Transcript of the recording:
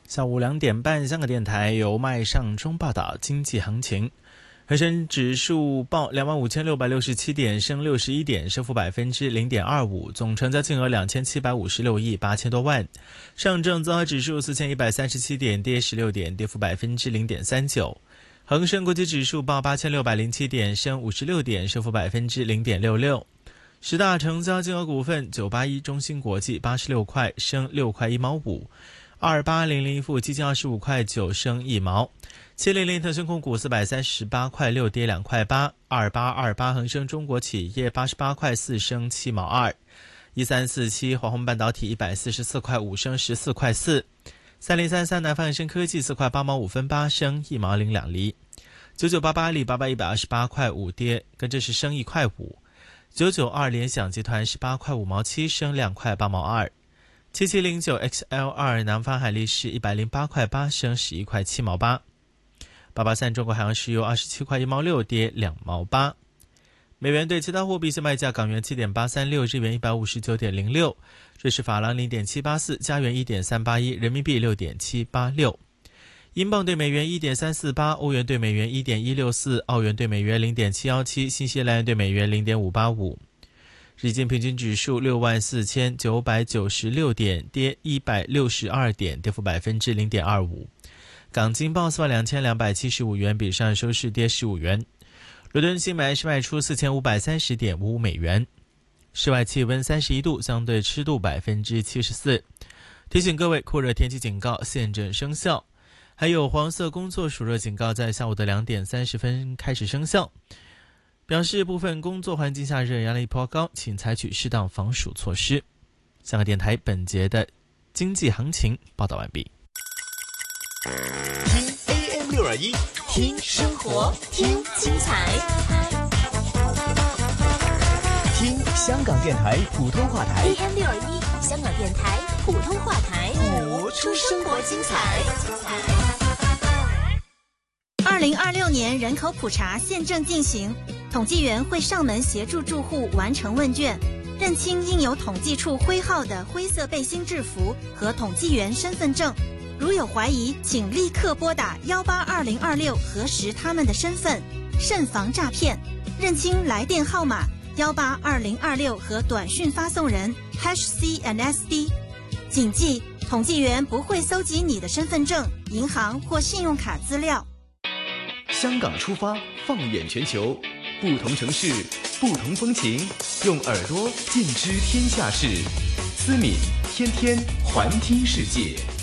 下午2点半，香港电台由麦尚中报道经济行情。恒生指数报25,667点，升61点，升幅0.25%，总成交金额2756亿8千多万。上证综合指数4137点，跌16点，跌幅0.39%。恒生国际指数报8607点，升56点，升幅0.66%。十大成交金额股份：981中芯国际86块，升6块1毛5；2800富基金25块9，升1毛；700腾讯控股438块6，跌2块8；2828恒生中国企业88块4，升7毛2；1347华虹半导体144块5，升14块4；3033南方恒生科技4块8毛5分8，升1毛02厘；9988阿里巴巴128块5，跌，跟着是升1块5；992联想集团18块5毛7，升2块8毛2；7709 XL2 南方海力士108块8，升11块7毛8；883中国海洋石油27块1毛6，跌2毛8。美元对其他货币现卖价：港元7.836，日元159.06，瑞士法郎0.784，加元1.381，人民币6.786。英镑对美元1.348，欧元对美元1.164，澳元对美元0.717，新西兰元对美元0.585。日经平均指数64,996点，跌162点，跌幅0.25%。港金报42275元，比上收市跌15元。伦敦新买是卖出4530.55美元。室外气温31度，相对湿度74%。提醒各位，酷热天气警告现正生效。还有黄色工作暑热警告在下午的2点30分开始生效，表示部分工作环境下热压力颇高，请采取适当防暑措施。香港电台本节的经济行情报道完毕。 听 AM621，听生活，听精彩，听香港电台普通话台 AM621，香港电台普通话台， 播出生活精彩。 2026年人口普查现正进行，统计员会上门协助住户完成问卷，认清印有统计处徽号的灰色背心制服和统计员身份证。如有怀疑，请立刻拨打182-026核实他们的身份，慎防诈骗。认清来电号码182-026和短讯发送人 #CNSD。谨记，统计员不会搜集你的身份证、银行或信用卡资料。 香港出发，放眼全球，不同城市，不同风情，用耳朵尽知天下事。思敏天天环听世界。